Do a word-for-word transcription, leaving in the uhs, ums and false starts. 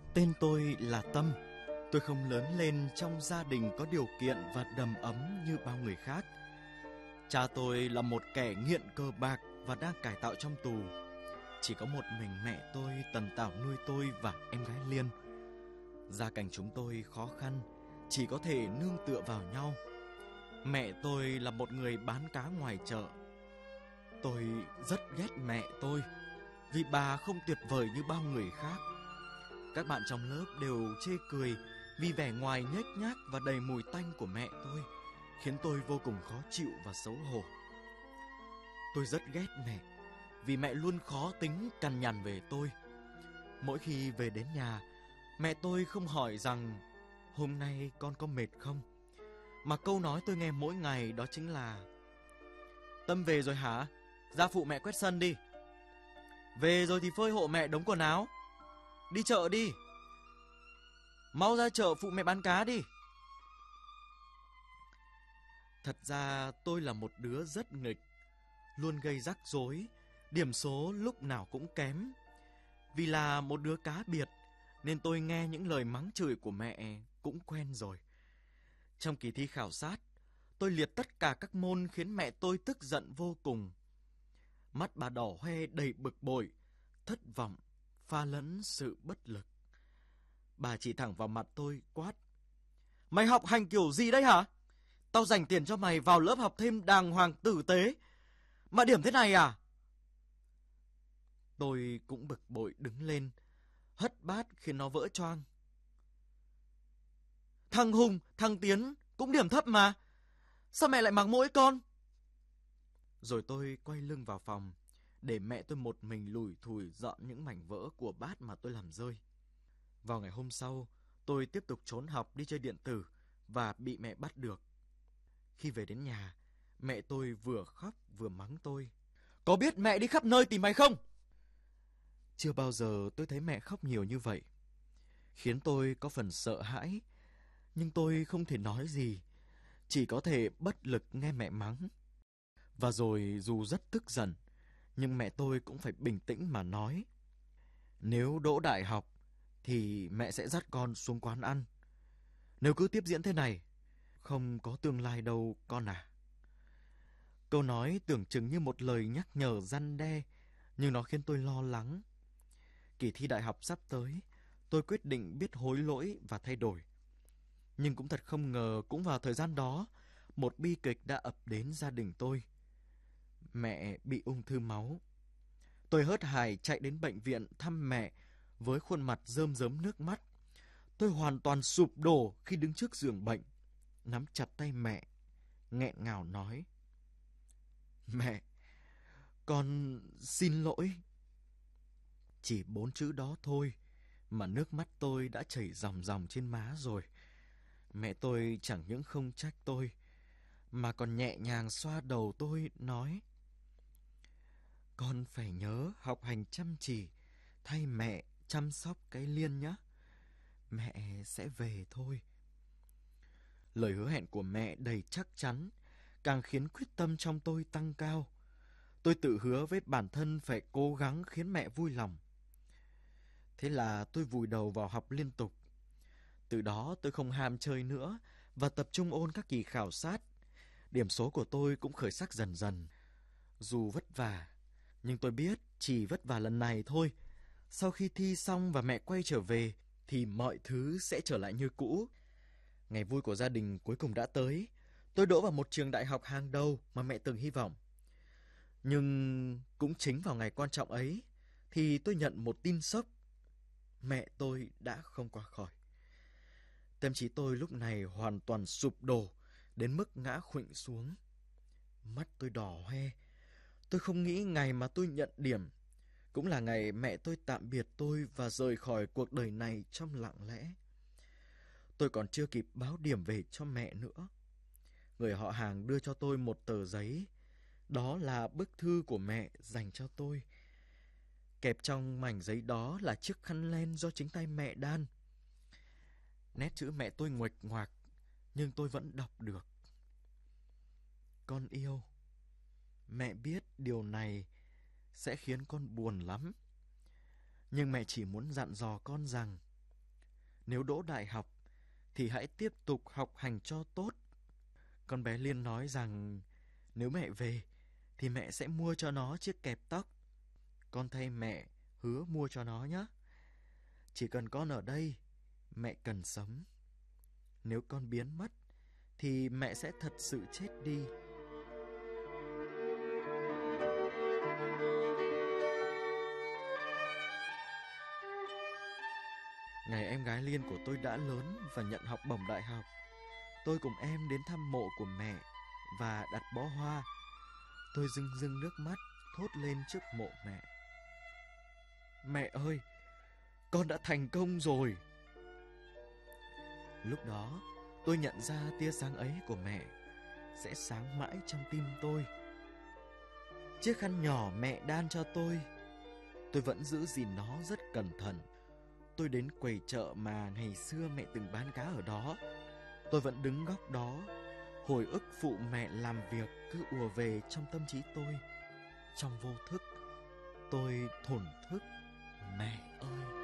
Tên tôi là Tâm. Tôi không lớn lên trong gia đình có điều kiện và đầm ấm như bao người khác. Cha tôi là một kẻ nghiện cờ bạc và đang cải tạo trong tù. Chỉ có một mình mẹ tôi tần tảo nuôi tôi và em gái Liên. Gia cảnh chúng tôi khó khăn, chỉ có thể nương tựa vào nhau. Mẹ tôi là một người bán cá ngoài chợ. Tôi rất ghét mẹ tôi vì bà không tuyệt vời như bao người khác. Các bạn trong lớp đều chê cười vì vẻ ngoài nhếch nhác và đầy mùi tanh của mẹ tôi, khiến tôi vô cùng khó chịu và xấu hổ. Tôi rất ghét mẹ vì mẹ luôn khó tính cằn nhằn về tôi. Mỗi khi về đến nhà, mẹ tôi không hỏi rằng hôm nay con có mệt không, mà câu nói tôi nghe mỗi ngày đó chính là: Tâm về rồi hả? Ra phụ mẹ quét sân đi. Về rồi thì phơi hộ mẹ đống quần áo. Đi chợ đi. Mau ra chợ phụ mẹ bán cá đi. Thật ra tôi là một đứa rất nghịch, luôn gây rắc rối, điểm số lúc nào cũng kém. Vì là một đứa cá biệt nên tôi nghe những lời mắng chửi của mẹ cũng quen rồi. Trong kỳ thi khảo sát, tôi liệt tất cả các môn khiến mẹ tôi tức giận vô cùng. Mắt bà đỏ hoe đầy bực bội, thất vọng, pha lẫn sự bất lực. Bà chỉ thẳng vào mặt tôi quát: Mày học hành kiểu gì đấy hả? Tao dành tiền cho mày vào lớp học thêm đàng hoàng tử tế, mà điểm thế này à? Tôi cũng bực bội đứng lên, hất bát khiến nó vỡ choang. Thằng Hùng, thằng Tiến cũng điểm thấp mà, sao mẹ lại mắng mỗi con? Rồi tôi quay lưng vào phòng, để mẹ tôi một mình lủi thủi dọn những mảnh vỡ của bát mà tôi làm rơi. Vào ngày hôm sau, tôi tiếp tục trốn học đi chơi điện tử và bị mẹ bắt được. Khi về đến nhà, mẹ tôi vừa khóc vừa mắng tôi: Có biết mẹ đi khắp nơi tìm mày không? Chưa bao giờ tôi thấy mẹ khóc nhiều như vậy, khiến tôi có phần sợ hãi. Nhưng tôi không thể nói gì, chỉ có thể bất lực nghe mẹ mắng. Và rồi dù rất tức giận, nhưng mẹ tôi cũng phải bình tĩnh mà nói: Nếu đỗ đại học thì mẹ sẽ dắt con xuống quán ăn. Nếu cứ tiếp diễn thế này, không có tương lai đâu con à. Câu nói tưởng chừng như một lời nhắc nhở răn đe, nhưng nó khiến tôi lo lắng. Kỳ thi đại học sắp tới, tôi quyết định biết hối lỗi và thay đổi. Nhưng cũng thật không ngờ, cũng vào thời gian đó, một bi kịch đã ập đến gia đình tôi. Mẹ bị ung thư máu. Tôi hớt hải chạy đến bệnh viện thăm mẹ với khuôn mặt rơm rớm nước mắt. Tôi hoàn toàn sụp đổ khi đứng trước giường bệnh, nắm chặt tay mẹ, nghẹn ngào nói: Mẹ, con xin lỗi. Chỉ bốn chữ đó thôi mà nước mắt tôi đã chảy ròng ròng trên má rồi. Mẹ tôi chẳng những không trách tôi, mà còn nhẹ nhàng xoa đầu tôi nói: Con phải nhớ học hành chăm chỉ, thay mẹ chăm sóc cái Liên nhé. Mẹ sẽ về thôi. Lời hứa hẹn của mẹ đầy chắc chắn, càng khiến quyết tâm trong tôi tăng cao. Tôi tự hứa với bản thân phải cố gắng khiến mẹ vui lòng. Thế là tôi vùi đầu vào học liên tục. Từ đó tôi không ham chơi nữa và tập trung ôn các kỳ khảo sát. Điểm số của tôi cũng khởi sắc dần dần. Dù vất vả, nhưng tôi biết chỉ vất vả lần này thôi. Sau khi thi xong và mẹ quay trở về thì mọi thứ sẽ trở lại như cũ. Ngày vui của gia đình cuối cùng đã tới. Tôi đỗ vào một trường đại học hàng đầu mà mẹ từng hy vọng. Nhưng cũng chính vào ngày quan trọng ấy thì tôi nhận một tin sốc. Mẹ tôi đã không qua khỏi. Tâm trí tôi lúc này hoàn toàn sụp đổ đến mức ngã khuỵu xuống. Mắt tôi đỏ hoe. Tôi không nghĩ ngày mà tôi nhận điểm cũng là ngày mẹ tôi tạm biệt tôi và rời khỏi cuộc đời này trong lặng lẽ. Tôi còn chưa kịp báo điểm về cho mẹ nữa. Người họ hàng đưa cho tôi một tờ giấy. Đó là bức thư của mẹ dành cho tôi. Kẹp trong mảnh giấy đó là chiếc khăn len do chính tay mẹ đan. Nét chữ mẹ tôi nguệch ngoạc, nhưng tôi vẫn đọc được. Con yêu. Mẹ biết điều này sẽ khiến con buồn lắm. Nhưng mẹ chỉ muốn dặn dò con rằng Nếu đỗ đại học thì hãy tiếp tục học hành cho tốt. Con bé Liên nói rằng nếu mẹ về thì mẹ sẽ mua cho nó chiếc kẹp tóc. Con thay mẹ hứa mua cho nó nhé. Chỉ cần con ở đây, mẹ cần sống. Nếu con biến mất thì mẹ sẽ thật sự chết đi. Ngày em gái Liên của tôi đã lớn và nhận học bổng đại học, tôi cùng em đến thăm mộ của mẹ và đặt bó hoa. Tôi rưng rưng nước mắt thốt lên trước mộ mẹ. Mẹ ơi, con đã thành công rồi. Lúc đó, tôi nhận ra tia sáng ấy của mẹ sẽ sáng mãi trong tim tôi. Chiếc khăn nhỏ mẹ đan cho tôi, tôi vẫn giữ gìn nó rất cẩn thận. Tôi đến quầy chợ mà ngày xưa mẹ từng bán cá ở đó. Tôi vẫn đứng góc đó, hồi ức phụ mẹ làm việc cứ ùa về trong tâm trí tôi. Trong vô thức, tôi thổn thức, mẹ ơi.